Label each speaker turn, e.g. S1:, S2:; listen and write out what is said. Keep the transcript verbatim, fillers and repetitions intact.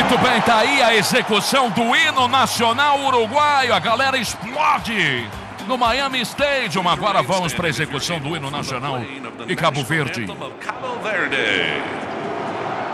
S1: Muito bem, tá aí a execução do hino nacional uruguaio. A galera explode no Miami Stadium. Agora vamos para a execução do hino nacional de Cabo Verde.